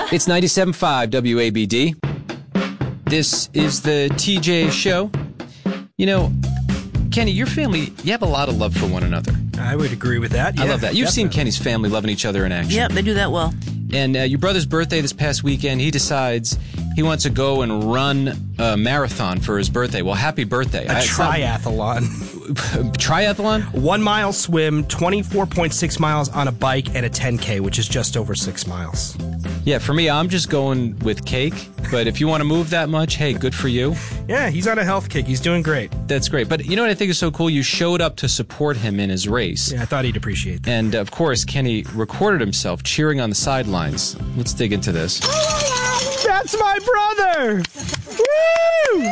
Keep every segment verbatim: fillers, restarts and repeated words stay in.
It's ninety-seven point five W A B D. This is the T J Show. You know, Kenny, your family, you have a lot of love for one another. I would agree with that. Yeah, I love that. You've definitely. seen Kenny's family loving each other in action. Yep, they do that well. And uh, your brother's birthday this past weekend, he decides he wants to go and run a marathon for his birthday. Well, happy birthday. A I, triathlon. Triathlon? One mile swim, twenty-four point six miles on a bike, and a ten K, which is just over six miles. Yeah, for me, I'm just going with cake. But if you want to move that much, hey, good for you. Yeah, he's on a health kick. He's doing great. That's great. But you know what I think is so cool? You showed up to support him in his race. Yeah, I thought he'd appreciate that. And, of course, Kenny recorded himself cheering on the sidelines. Let's dig into this. That's my brother! Woo!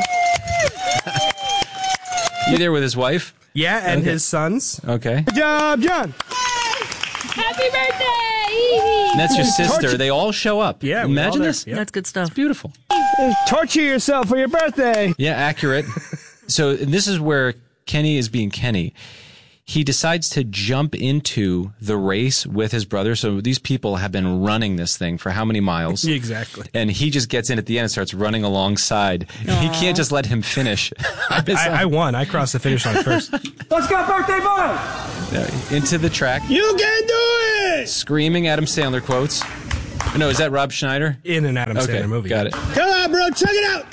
You there with his wife? Yeah, and Okay. his sons. Okay. Good job, John! Happy birthday! And that's your sister. Torture- They all show up. Yeah, we're all Imagine there. this. Yep. That's good stuff. Beautiful. Torture yourself for your birthday! Yeah, accurate. So this is where Kenny is being Kenny. He decides to jump into the race with his brother. So these people have been running this thing for how many miles? Exactly. And he just gets in at the end and starts running alongside. He can't just let him finish. I, I won. I crossed the finish line first. Let's go, birthday boy! Into the track, You can do it! screaming Adam Sandler quotes. No, is that Rob Schneider? In an Adam Okay, Sandler movie. got it. Come on, bro, check it out!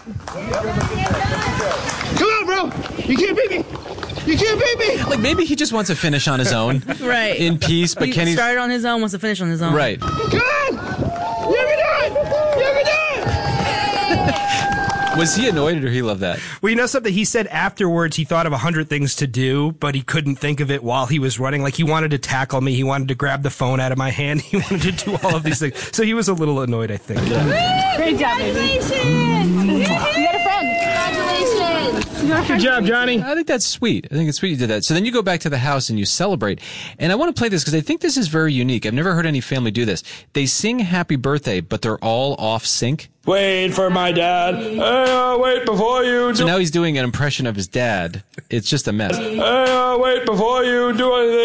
Come on, bro! You can't beat me! You can't beat me! Like maybe he just wants to finish on his own, Right. in peace. But he Kenny's started on his own, wants to finish on his own. right. Come on! You can do it! You can do it! Was he annoyed or he loved that? Well, you know something? He said afterwards he thought of a hundred things to do, but he couldn't think of it while he was running. Like he wanted to tackle me. He wanted to grab the phone out of my hand. He wanted to do all of these things. So he was a little annoyed, I think. Great job, baby. Congratulations! You got a friend. Congratulations! You got a friend. Good job, Johnny. I think that's sweet. I think it's sweet you did that. So then you go back to the house and you celebrate. And I want to play this because I think this is very unique. I've never heard any family do this. They sing happy birthday, but they're all off sync. Wait for my dad. Uh, wait before you So do. now he's doing an impression of his dad. It's just a mess. Uh, wait before you do anything.